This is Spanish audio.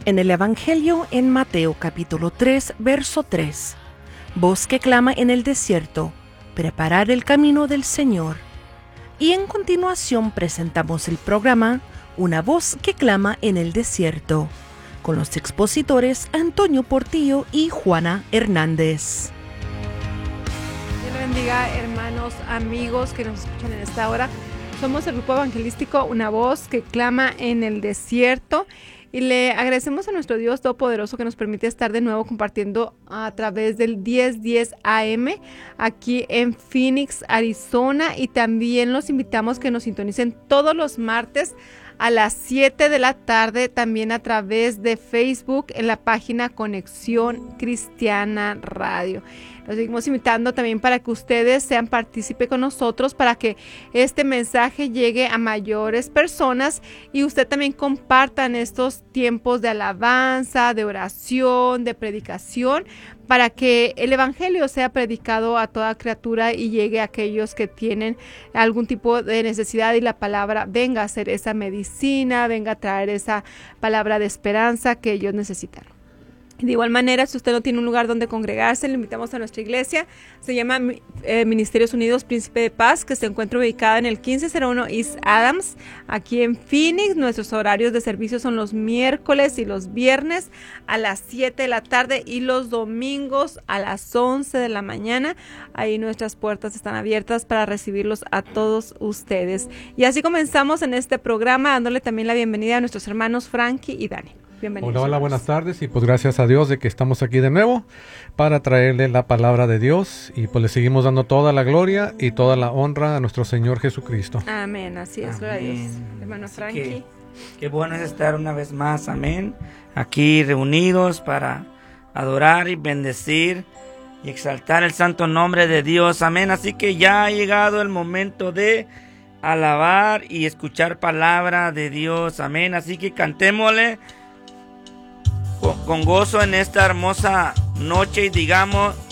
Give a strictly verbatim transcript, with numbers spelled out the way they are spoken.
En el Evangelio en Mateo capítulo tres, verso tres. Voz que clama en el desierto, preparar el camino del Señor. Y en continuación presentamos el programa Una voz que clama en el desierto, con los expositores Antonio Portillo y Juana Hernández. Dios le bendiga, hermanos, amigos que nos escuchan en esta hora. Somos el grupo evangelístico Una voz que clama en el desierto. Y le agradecemos a nuestro Dios Todopoderoso que nos permite estar de nuevo compartiendo a través del diez diez A M aquí en Phoenix, Arizona. Y también los invitamos que nos sintonicen todos los martes a las siete de la tarde, también a través de Facebook en la página Conexión Cristiana Radio. Los seguimos invitando también para que ustedes sean partícipes con nosotros, para que este mensaje llegue a mayores personas y usted también compartan estos tiempos de alabanza, de oración, de predicación, para que el evangelio sea predicado a toda criatura y llegue a aquellos que tienen algún tipo de necesidad y la palabra venga a ser esa medicina, venga a traer esa palabra de esperanza que ellos necesitan. De igual manera, si usted no tiene un lugar donde congregarse, le invitamos a nuestra iglesia. Se llama eh, Ministerios Unidos Príncipe de Paz, que se encuentra ubicada en el quince cero uno East Adams, aquí en Phoenix. Nuestros horarios de servicio son los miércoles y los viernes a las siete de la tarde y los domingos a las once de la mañana. Ahí nuestras puertas están abiertas para recibirlos a todos ustedes. Y así comenzamos en este programa, dándole también la bienvenida a nuestros hermanos Frankie y Dani. Bienvenidos. Hola, hola, buenas tardes y pues gracias a Dios de que estamos aquí de nuevo para traerle la palabra de Dios y pues le seguimos dando toda la gloria y toda la honra a nuestro Señor Jesucristo. Amén, así es, gloria a Dios. Hermano Frankie. Qué, qué bueno es estar una vez más, amén, aquí reunidos para adorar y bendecir y exaltar el santo nombre de Dios, amén. Así que ya ha llegado el momento de alabar y escuchar palabra de Dios, amén. Así que cantémosle con gozo en esta hermosa noche y digamos: